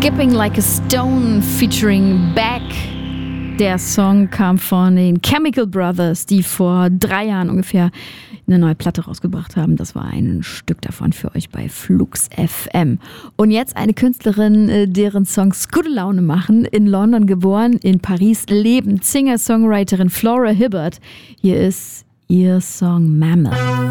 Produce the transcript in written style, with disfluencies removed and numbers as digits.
Skipping Like a Stone featuring Beck. Der Song kam von den Chemical Brothers, die vor 3 Jahren ungefähr eine neue Platte rausgebracht haben. Das war ein Stück davon für euch bei Flux FM. Und jetzt eine Künstlerin, deren Songs gute Laune machen. In London geboren, in Paris lebend. Singer-Songwriterin Flora Hibbert. Hier ist ihr Song Mammoth.